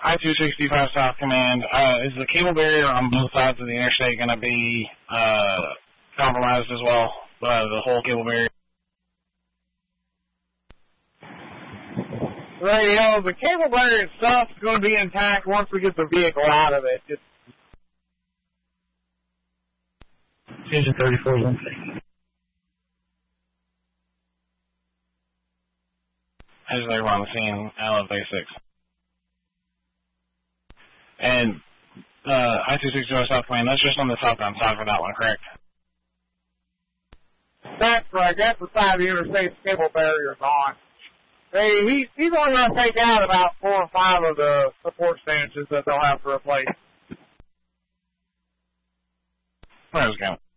I-265 South Command, is the cable barrier on both sides of the interstate going to be compromised as well? The whole cable barrier? Radio, the cable barrier itself is going to be intact once we get the vehicle out of it. Engine 34 is unsafe. As they were on the scene, I love basics. And I-260 South Command, that's just on the southbound side for that one, correct? That's correct. That's the side of the interstate the cable barrier's on. He's only going to take out about 4 or 5 of the support stanchions that they'll have to replace. Where's it going?